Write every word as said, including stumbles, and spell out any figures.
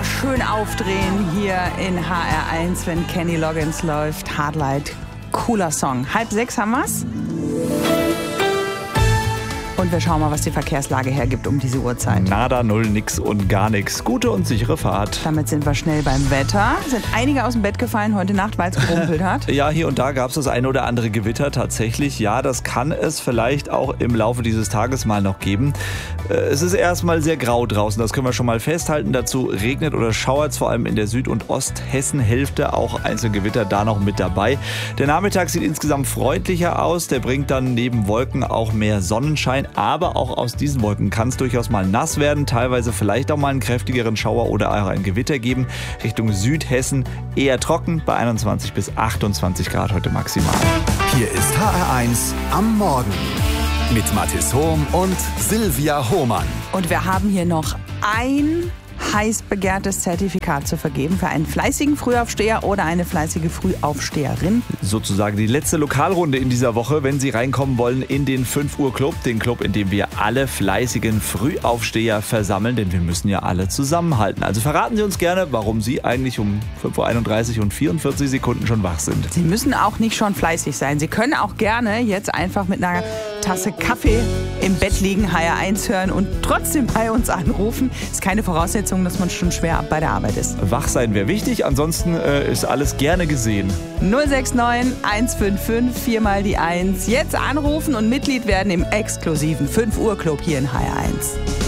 mal schön aufdrehen hier in H R eins, wenn Kenny Loggins läuft. Hardlight, cooler Song. Halb sechs haben wir's. Und wir schauen mal, was die Verkehrslage hergibt um diese Uhrzeit. Nada, null, nix und gar nix. Gute und sichere Fahrt. Damit sind wir schnell beim Wetter. Sind einige aus dem Bett gefallen heute Nacht, weil es gerumpelt hat. Ja, hier und da gab es das eine oder andere Gewitter tatsächlich. Ja, das kann es vielleicht auch im Laufe dieses Tages mal noch geben. Es ist erstmal sehr grau draußen, das können wir schon mal festhalten. Dazu regnet oder schauert es vor allem in der Süd- und Osthessen-Hälfte. Auch einzelne Gewitter da noch mit dabei. Der Nachmittag sieht insgesamt freundlicher aus. Der bringt dann neben Wolken auch mehr Sonnenschein. Aber auch aus diesen Wolken kann es durchaus mal nass werden. Teilweise vielleicht auch mal einen kräftigeren Schauer oder auch ein Gewitter geben. Richtung Südhessen eher trocken bei einundzwanzig bis achtundzwanzig Grad heute maximal. Hier ist H R eins am Morgen mit Mathis Hohm und Silvia Hohmann. Und wir haben hier noch ein heiß begehrtes Zertifikat zu vergeben für einen fleißigen Frühaufsteher oder eine fleißige Frühaufsteherin. Sozusagen die letzte Lokalrunde in dieser Woche, wenn Sie reinkommen wollen in den fünf Uhr Club. Den Club, in dem wir alle fleißigen Frühaufsteher versammeln, denn wir müssen ja alle zusammenhalten. Also verraten Sie uns gerne, warum Sie eigentlich um fünf Uhr einunddreißig und vierundvierzig Sekunden schon wach sind. Sie müssen auch nicht schon fleißig sein. Sie können auch gerne jetzt einfach mit einer Tasse Kaffee im Bett liegen, H R eins hören und trotzdem bei uns anrufen. Ist keine Voraussetzung, dass man schon schwer bei der Arbeit ist. Wach sein wäre wichtig, ansonsten äh, ist alles gerne gesehen. null sechs neun eins fünf fünf vier mal die eins. Jetzt anrufen und Mitglied werden im exklusiven fünf Uhr Club hier in H R eins.